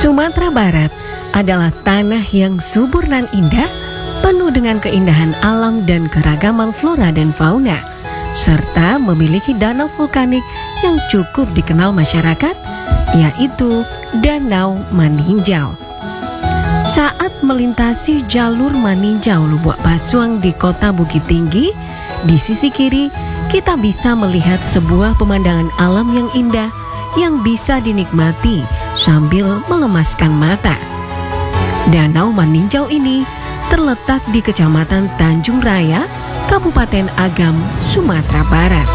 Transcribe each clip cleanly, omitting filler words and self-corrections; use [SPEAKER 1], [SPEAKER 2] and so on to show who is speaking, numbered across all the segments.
[SPEAKER 1] Sumatera Barat adalah tanah yang subur dan indah, penuh dengan keindahan alam dan keragaman flora dan fauna, serta memiliki danau vulkanik yang cukup dikenal masyarakat, yaitu Danau Maninjau. Saat melintasi jalur Maninjau Lubuk Pasuang di kota Bukit Tinggi, di sisi kiri kita bisa melihat sebuah pemandangan alam yang indah yang bisa dinikmati sambil melemaskan mata. Danau Maninjau ini terletak di Kecamatan Tanjung Raya, Kabupaten Agam, Sumatera Barat.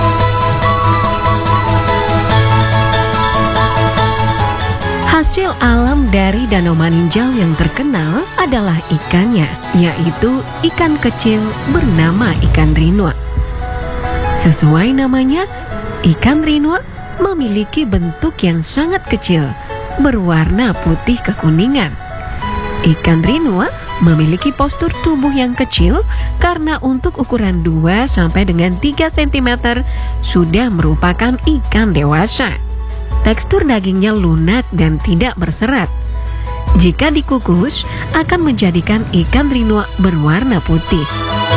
[SPEAKER 1] Hasil alam dari Danau Maninjau yang terkenal adalah ikannya, yaitu ikan kecil bernama ikan rinua. Sesuai namanya, ikan rinua memiliki bentuk yang sangat kecil, berwarna putih kekuningan. Ikan rinua memiliki postur tubuh yang kecil karena untuk ukuran 2 sampai dengan 3 cm sudah merupakan ikan dewasa. Tekstur dagingnya lunak dan tidak berserat. Jika dikukus, akan menjadikan ikan rinua berwarna putih.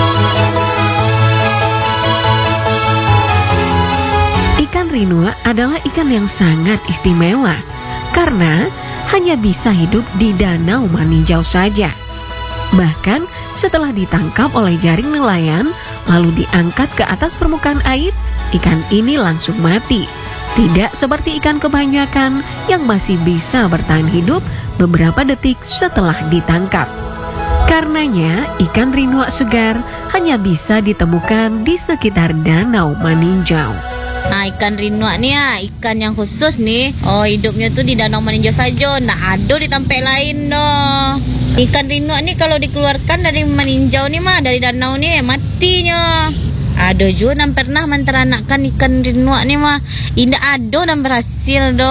[SPEAKER 1] Ikan rinua adalah ikan yang sangat istimewa karena hanya bisa hidup di Danau Maninjau saja. Bahkan setelah ditangkap oleh jaring nelayan lalu diangkat ke atas permukaan air, ikan ini langsung mati. Tidak seperti ikan kebanyakan yang masih bisa bertahan hidup beberapa detik setelah ditangkap. Karenanya, ikan rinua segar hanya bisa ditemukan di sekitar Danau Maninjau.
[SPEAKER 2] Nah, ikan rinua nih ya, ikan yang khusus nih. Oh, hidupnya tuh di Danau Maninjau saja, nggak ada di tempat lain dong. Ikan rinua nih kalau dikeluarkan dari Maninjau nih mah, dari danau nih matinya. Ada juga yang pernah menteranakan ikan rinua nih mah, indah ada dan berhasil dong.